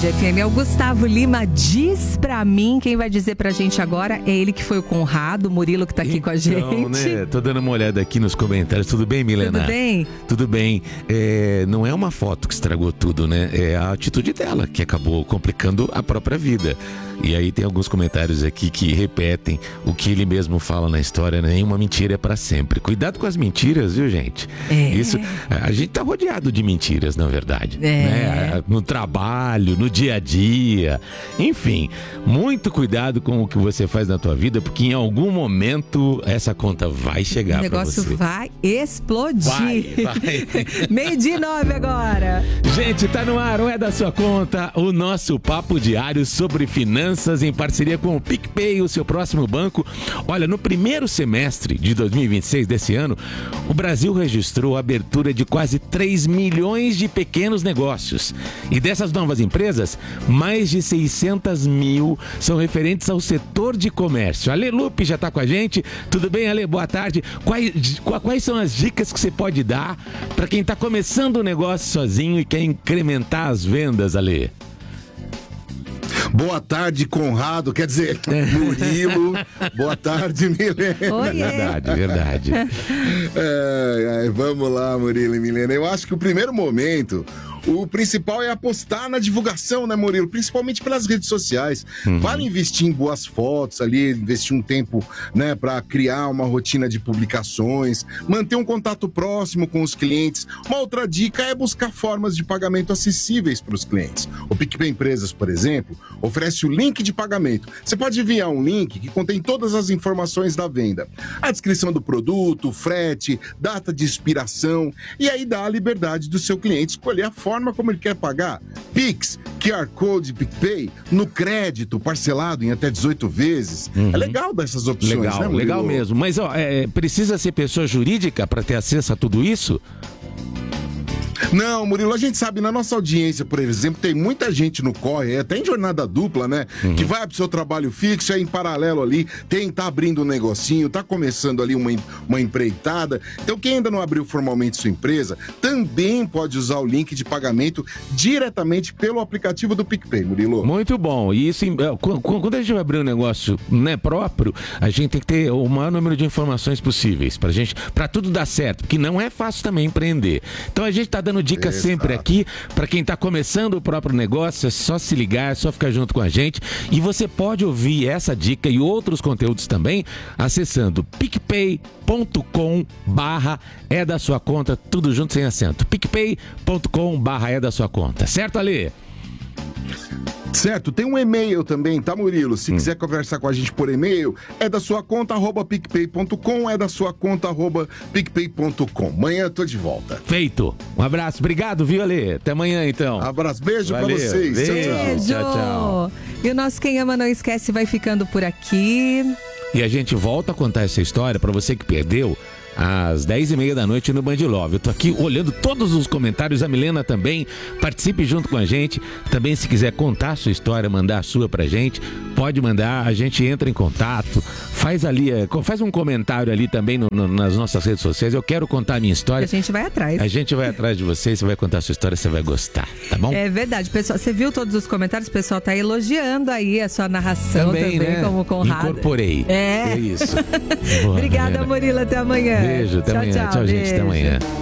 FM. É o Gustavo Lima. Diz pra mim, quem vai dizer pra gente agora é ele que foi o Conrado, o Murilo que tá aqui com a gente. Então, né? Tô dando uma olhada aqui nos comentários. Tudo bem, Milena? Tudo bem? Tudo bem. Não é uma foto que estragou tudo, né? É a atitude dela que acabou complicando a própria vida. E aí tem alguns comentários aqui que repetem o que ele mesmo fala na história, né? Nenhuma mentira é pra sempre. Cuidado com as mentiras, viu, gente? Isso, a gente tá rodeado de mentiras, na verdade. Né? No trabalho, no dia a dia. Enfim, muito cuidado com o que você faz na tua vida, porque em algum momento essa conta vai chegar pra você. O negócio vai explodir. Vai. 12:09 agora. Gente, tá no ar, ou é da sua conta, o nosso papo diário sobre finanças em parceria com o PicPay, o seu próximo banco. Olha, no primeiro semestre de 2026 desse ano, o Brasil registrou a abertura de quase 3 milhões de pequenos negócios. E dessas novas empresas, mais de 600 mil são referentes ao setor de comércio. Ale Lupe já tá com a gente. Tudo bem, Ale? Boa tarde. Quais são as dicas que você pode dar para quem tá começando o negócio sozinho e quer incrementar as vendas, Ale? Boa tarde, Conrado, quer dizer, Murilo. Boa tarde, Milena. Oiê. Verdade. Vamos lá, Murilo e Milena. Eu acho que o primeiro momento, o principal é apostar na divulgação, né, Murilo? Principalmente pelas redes sociais. Vale investir em boas fotos ali, investir um tempo, né, para criar uma rotina de publicações, manter um contato próximo com os clientes. Uma outra dica é buscar formas de pagamento acessíveis para os clientes. O PicPay Empresas, por exemplo, oferece o link de pagamento. Você pode enviar um link que contém todas as informações da venda. A descrição do produto, frete, data de expiração, e aí dá a liberdade do seu cliente escolher a forma como ele quer pagar. Pix, QR Code, PicPay, no crédito, parcelado em até 18 vezes. É legal dessas opções, legal, né, Murilo? Legal mesmo. Mas precisa ser pessoa jurídica para ter acesso a tudo isso? Não, Murilo, a gente sabe, na nossa audiência, por exemplo, tem muita gente no corre, até em jornada dupla, né? Que vai pro seu trabalho fixo, aí em paralelo ali, tá abrindo um negocinho, tá começando ali uma empreitada. Então, quem ainda não abriu formalmente sua empresa, também pode usar o link de pagamento diretamente pelo aplicativo do PicPay, Murilo. Muito bom. E isso, quando a gente vai abrir um negócio, né, próprio, a gente tem que ter o maior número de informações possíveis pra tudo dar certo, porque não é fácil também empreender. Então, a gente tá dando dicas sempre aqui para quem está começando o próprio negócio. É só se ligar, é só ficar junto com a gente. E você pode ouvir essa dica e outros conteúdos também acessando picpay.com/é da sua conta, tudo junto sem acento. picpay.com/é da sua conta. Certo, Ale? Certo, tem um e-mail também, tá, Murilo? Se quiser conversar com a gente por e-mail, é da sua conta @picpay.com, é da sua conta @picpay.com. Amanhã eu tô de volta. Feito. Um abraço, obrigado, viu, Ale? Até amanhã, então. Abraço, beijo pra vocês. Beijo. Tchau. E o nosso Quem Ama Não Esquece vai ficando por aqui. E a gente volta a contar essa história pra você que perdeu às 10h30 da noite no Band Love. Eu tô aqui olhando todos os comentários, a Milena também. Participe junto com a gente. Também, se quiser contar a sua história, mandar a sua pra gente, pode mandar, a gente entra em contato. Faz um comentário ali também nas nossas redes sociais. Eu quero contar a minha história. A gente vai atrás. A gente vai atrás de você, você vai contar a sua história, você vai gostar, tá bom? É verdade, pessoal. Você viu todos os comentários? O pessoal tá elogiando aí a sua narração também, né? Como Conrado. Incorporei. É isso. Obrigada, Murilo. Até amanhã. Beijo, até amanhã. Tchau, gente. Até amanhã.